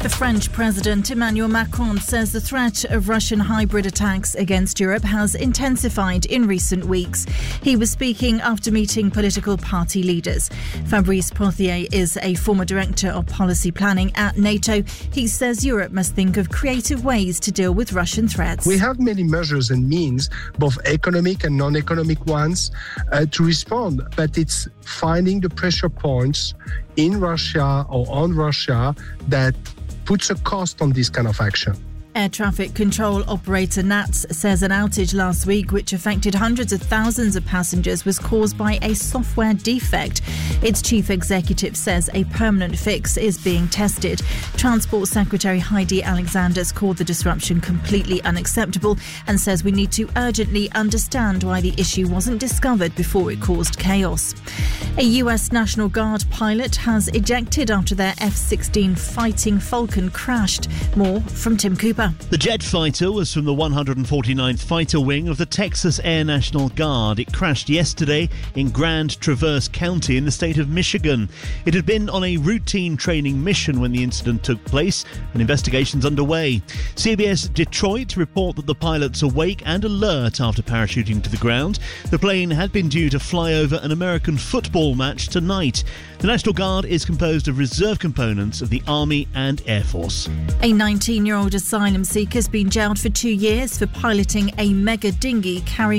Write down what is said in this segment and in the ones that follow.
The French President Emmanuel Macron says the threat of Russian hybrid attacks against Europe has intensified in recent weeks. He was speaking after meeting political party leaders. Fabrice Pothier is a former director of policy planning at NATO. He says Europe must think of creative ways to deal with Russian threats. We have many measures and means, both economic and non-economic ones, to respond. But it's finding the pressure points in Russia or on Russia that puts a cost on this kind of action. Air traffic control operator NATS says an outage last week, which affected hundreds of thousands of passengers, was caused by a software defect. Its chief executive says a permanent fix is being tested. Transport Secretary Heidi Alexanders called the disruption completely unacceptable and says we need to urgently understand why the issue wasn't discovered before it caused chaos. A US National Guard pilot has ejected after their F-16 Fighting Falcon crashed. More from Tim Cooper. The jet fighter was from the 149th Fighter Wing of the Texas Air National Guard. It crashed yesterday in Grand Traverse County in the state of Michigan. It had been on a routine training mission when the incident took place, and investigations underway. CBS Detroit report that the pilot's awake and alert after parachuting to the ground. The plane had been due to fly over an American football match tonight. The National Guard is composed of reserve components of the Army and Air Force. A 19-year-old asylum seeker has been jailed for 2 years for piloting a mega dinghy carrying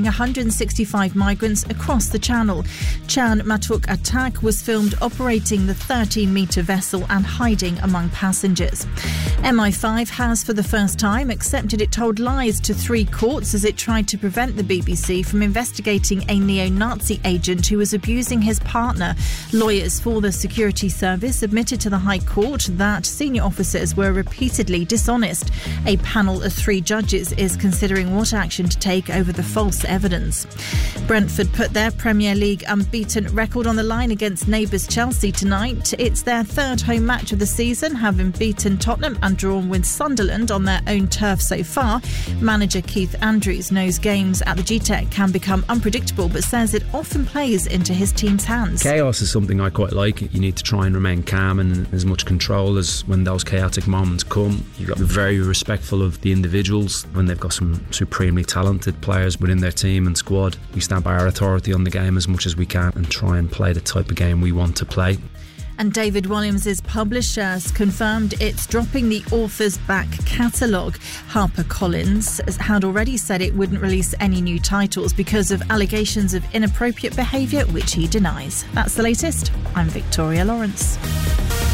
165 migrants across the Channel. Chan Matuk Atak was filmed operating the 13-metre vessel and hiding among passengers. MI5 has for the first time accepted it told lies to 3 courts as it tried to prevent the BBC from investigating a neo-Nazi agent who was abusing his partner. Lawyers for the security service admitted to the High Court that senior officers were repeatedly dishonest. A panel of 3 judges is considering what action to take over the false evidence. Brentford put their Premier League unbeaten record on the line against neighbours Chelsea tonight. It's their 3rd home match of the season, having beaten Tottenham and drawn with Sunderland on their own turf so far. Manager Keith Andrews knows games at the GTEC can become unpredictable, but says it often plays into his team's hands. Chaos is something I quite like. You need to try and remain calm and as much control as when those chaotic moments come. You've got to be very respectful of the individuals when they've got some supremely talented players within their team and squad. We stand by our authority on the game as much as we can and try and play the type of game we want to play. And David Walliams' publishers confirmed it's dropping the author's back catalogue. HarperCollins had already said it wouldn't release any new titles because of allegations of inappropriate behaviour, which he denies. That's the latest. I'm Victoria Lawrence.